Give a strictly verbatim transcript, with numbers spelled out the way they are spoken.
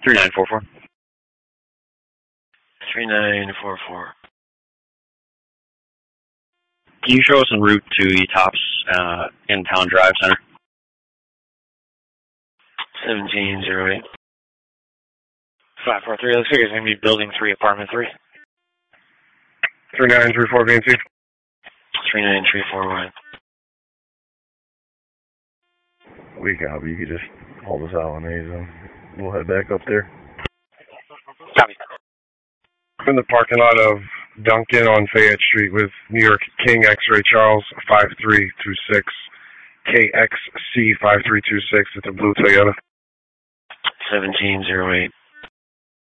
three nine four four. three nine four four. Can you show us en route to E TOPS uh, in Town Drive Center? seventeen zero eight. five four three, looks like it's going to be building three, apartment three. three nine three four V N C. three nine three four one. We copy. You could just hold us out on these and we'll head back up there. Copy. In the parking lot of Duncan on Fayette Street with New York King X-Ray Charles five three two six, K X C five three two six. It's a blue Toyota. seventeen zero eight.